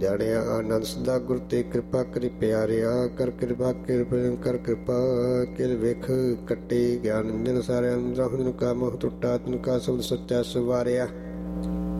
ਜਾਣਿਆ ਆਨੰਦ ਸਦਾ ਗੁਰ ਤੇ ਕਿਰਪਾ ਕਰੀ ਪਿਆਰਿਆ। ਕਰ ਕਿਰਪਾ ਕਰ ਕਿਰਪਾ ਕਿਲ ਵੇਖ ਕੱਟੇ ਗਿਆਨ ਨਿੰਜਨ ਸਾਰੇ ਅੰਦਰ ਕਾ ਮੋਹ ਟੁੱਟਾ ਤਿਨ ਕਾ ਸ਼ਬਦ ਸੱਚਾ ਸਵਾਰਿਆ।